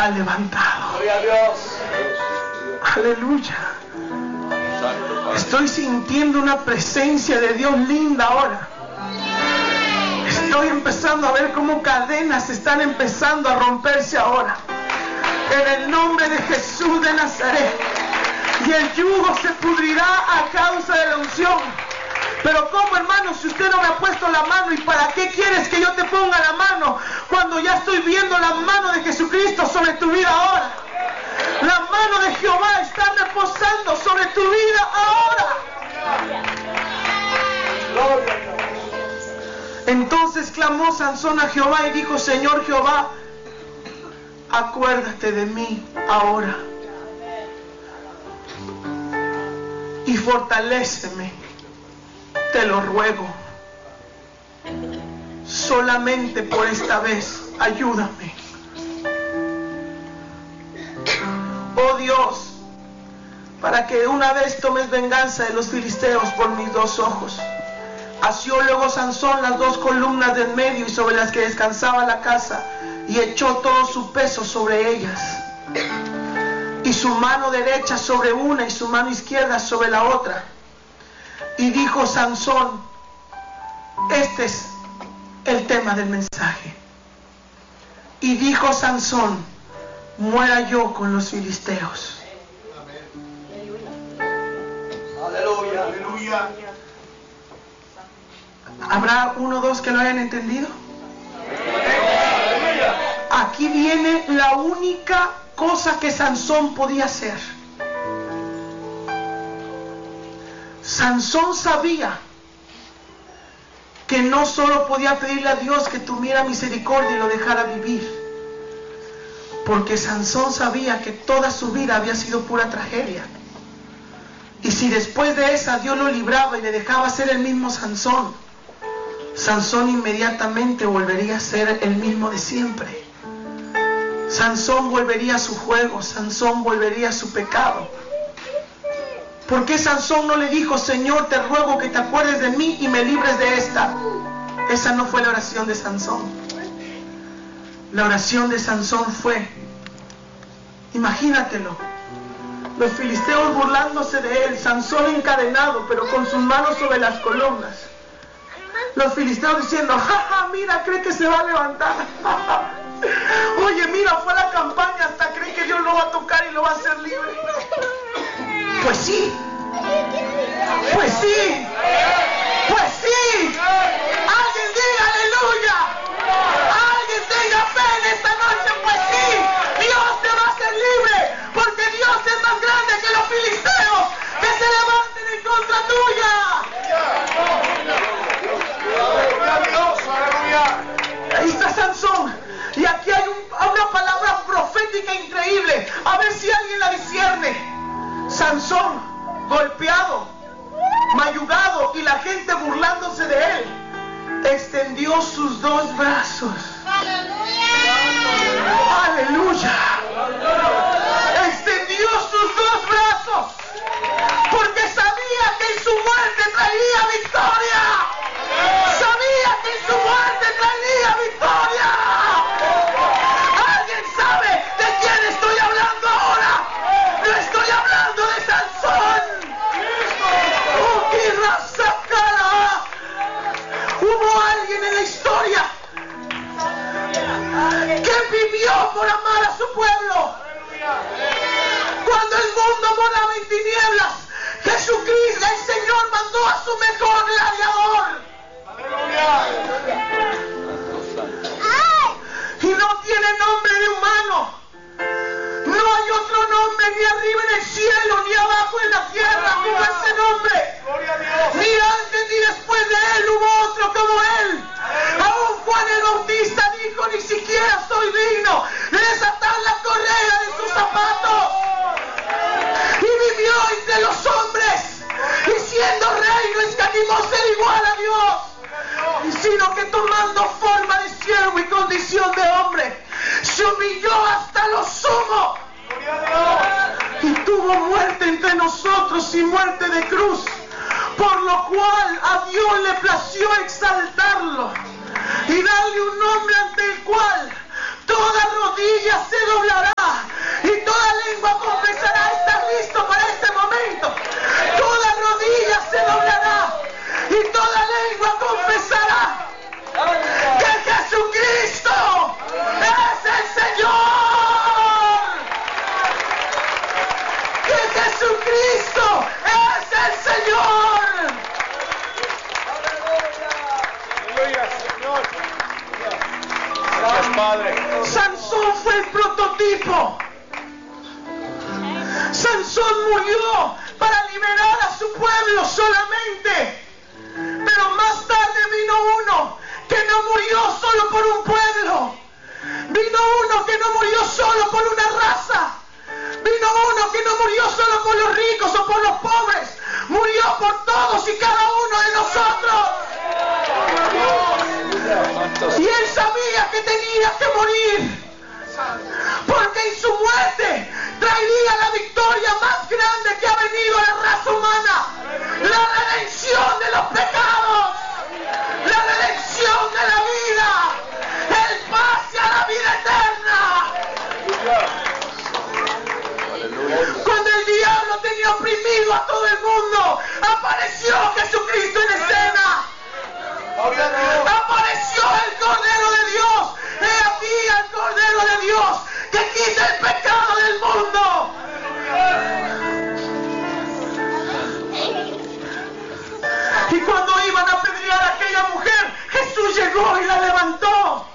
ha levantado. Gloria a Dios. Aleluya. Estoy sintiendo una presencia de Dios linda ahora. Estoy empezando a ver cómo cadenas están empezando a romperse ahora. En el nombre de Jesús de Nazaret. Y el yugo se pudrirá a causa de la unción. Pero ¿cómo, hermano? Si usted no me ha puesto la mano, ¿y para qué quieres que yo te ponga la mano cuando ya estoy viendo la mano de Jesucristo sobre tu vida ahora? La mano de Jehová está reposando sobre tu vida ahora. Entonces clamó Sansón a Jehová y dijo: Señor Jehová, acuérdate de mí ahora y fortaléceme, te lo ruego. Solamente por esta vez, ayúdame. Oh Dios, para que una vez tomes venganza de los filisteos por mis 2 ojos. Asió luego Sansón las 2 columnas de en medio y sobre las que descansaba la casa, y echó todo su peso sobre ellas, y su mano derecha sobre una y su mano izquierda sobre la otra. Y dijo Sansón, este es el tema del mensaje. Y dijo Sansón, muera yo con los filisteos. Aleluya, aleluya. ¿Habrá 1 o 2 que lo hayan entendido? Aquí viene la única cosa que Sansón podía hacer. Sansón sabía que no solo podía pedirle a Dios que tuviera misericordia y lo dejara vivir, porque Sansón sabía que toda su vida había sido pura tragedia. Y si después de esa Dios lo libraba y le dejaba ser el mismo Sansón, Sansón inmediatamente volvería a ser el mismo de siempre. Sansón volvería a su juego, Sansón volvería a su pecado. ¿Por qué Sansón no le dijo: Señor, te ruego que te acuerdes de mí y me libres de esta? Esa no fue la oración de Sansón. La oración de Sansón fue, imagínatelo, los filisteos burlándose de él, Sansón encadenado pero con sus manos sobre las columnas. Los filisteos diciendo: jaja, mira, cree que se va a levantar. Oye, mira, fue a la campaña, hasta cree que Dios lo va a tocar y lo va a hacer libre. Pues sí, pues sí, pues sí. Alguien diga aleluya. Alguien tenga fe en esta noche. Pues sí, Dios te va a hacer libre, porque Dios es más grande que los filisteos que se levanten en contra tuya. Ahí está Sansón. Y aquí hay una palabra profética increíble. A ver si alguien la discierne. Sansón, golpeado, mayugado y la gente burlándose de él, extendió sus 2 brazos. Aleluya. Extendió sus 2 brazos porque sabía que en su muerte traería victoria. Sabía que en su muerte traería victoria. ¿Alguien sabe de quién estoy hablando ahora? No estoy hablando de Sansón. Hubo alguien en la historia que vivió por amar a su pueblo. Cuando el mundo moraba en tinieblas, Jesucristo, el Señor, mandó a su mejor gladiador. Y no tiene nombre de humano. No hay otro nombre ni arriba en el cielo ni abajo en la tierra como ese nombre. Ni antes ni después de él hubo otro como él. Aún Juan el Bautista dijo: ni siquiera soy digno de desatar la correa de sus zapatos. Y vivió entre los hombres, y siendo rey no escatimó ser igual a Dios, sino que tomando forma de siervo y condición de hombre, se humilló hasta lo sumo y tuvo muerte entre nosotros y muerte de cruz, por lo cual a Dios le plació exaltarlo y darle un nombre ante el cual toda rodilla se doblará murió. Sansón murió para liberar a su pueblo solamente. Pero más tarde vino uno que no murió solo por un pueblo. Vino uno que no murió solo por una raza. Vino uno que no murió solo por los ricos o por los pobres. Murió por todos y cada uno de nosotros. Y él sabía que tenía que morir, porque en su muerte traería la victoria más grande que ha venido a la raza humana: la redención de los pecados, la redención de la vida, el pase a la vida eterna. Cuando el diablo tenía oprimido a todo el mundo, apareció Jesucristo en escena. Apareció el Cordero de Dios. He aquí el Cordero de Dios que quita el pecado del mundo. Y cuando iban a apedrear a aquella mujer, Jesús llegó y la levantó.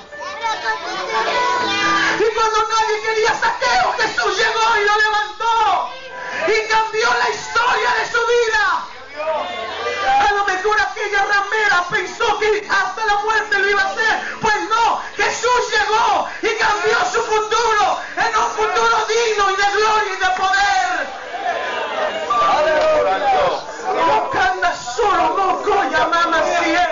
Y cuando nadie quería Saqueo, Jesús llegó y lo levantó y cambió la historia de su vida. A lo mejor aquella ramera pensó que hasta la muerte lo iba a hacer. Pues no, Jesús llegó y cambió su futuro en un futuro digno y de gloria y de poder. Canta solo moco llamama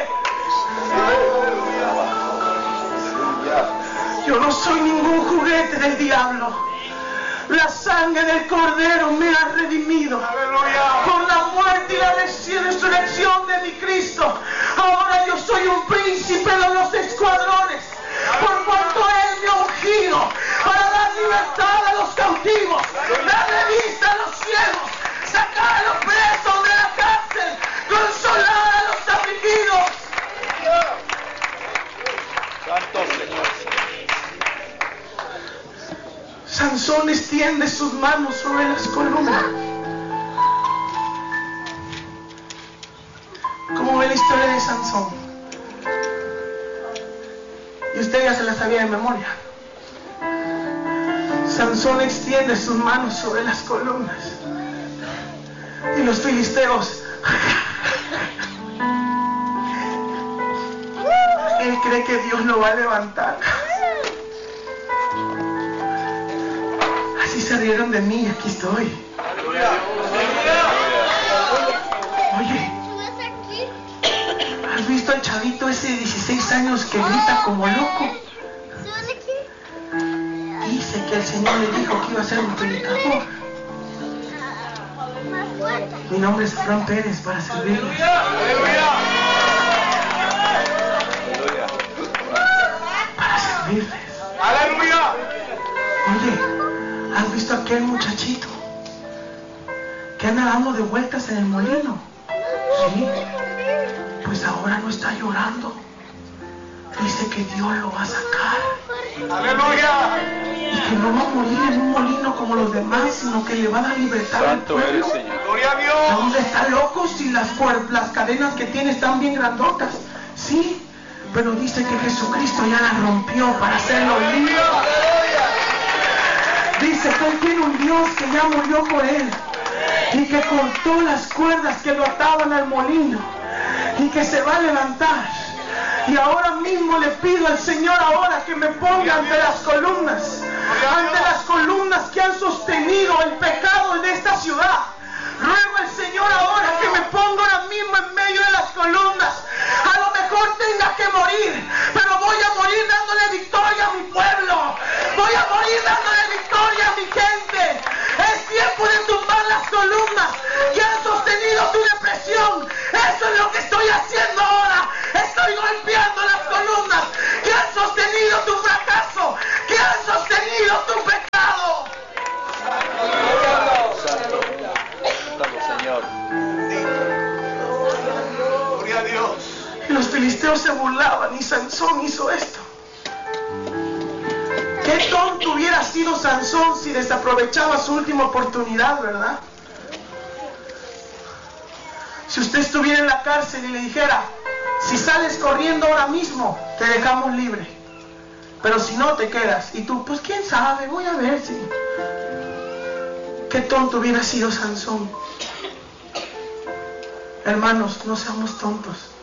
Yo no soy ningún juguete del diablo. La sangre del Cordero me ha redimido. Por la muerte y la resurrección de mi Cristo. Ahora yo soy un príncipe de los escuadrones. Por cuanto Él me ha ungido para dar libertad a los cautivos, darle vista a los ciegos, sacar a los presos de la cárcel, consolar a los afligidos. Santo Señor. Sansón extiende sus manos sobre las columnas. ¿Cómo ve la historia de Sansón? Y usted ya se la sabía de memoria. Sansón extiende sus manos sobre las columnas. Y los filisteos, él cree que Dios lo va a levantar. Así se rieron de mí, aquí estoy. Oye, ¿has visto al chavito ese de 16 años que grita como loco? Dice que el Señor le dijo que iba a ser un predicador. Mi nombre es Fran Pérez, para servirles. Para servirles. ¡Aleluya! Oye, ¿has visto a aquel muchachito que anda dando de vueltas en el molino? Sí, pues ahora no está llorando. Dice que Dios lo va a sacar. ¡Aleluya! Y que no va a morir en un molino como los demás, sino que le va a dar libertad al Santo eres, pueblo. Señor. ¡Gloria a Dios! ¿Dónde está loco si las cadenas que tiene están bien grandotas? Sí, pero dice que Jesucristo ya las rompió para hacerlo libre. Dice que Él tiene un Dios que ya murió por Él y que cortó las cuerdas que lo ataban al molino y que se va a levantar. Y ahora mismo le pido al Señor ahora que me ponga ante las columnas que han sostenido el pecado en esta ciudad. Ruego al Señor ahora que me ponga ahora mismo en medio de las columnas. A lo mejor tenga que morir, pero voy a morir dándole victoria a mi pueblo. Voy a morir dándole victoria a mi gente. Es tiempo de tumbar las columnas que han sostenido tu depresión. Eso es lo que estoy haciendo ahora. Estoy golpeando las columnas que han sostenido tu fracaso, que han sostenido tu pecado. Señor. Gloria a Dios. Y los filisteos se burlaban y Sansón hizo esto. Qué tonto hubiera sido Sansón si desaprovechaba su última oportunidad, ¿verdad? Si usted estuviera en la cárcel y le dijera, si sales corriendo ahora mismo, te dejamos libre. Pero si no te quedas y tú, pues quién sabe, voy a ver si. Qué tonto hubiera sido Sansón. Hermanos, no seamos tontos.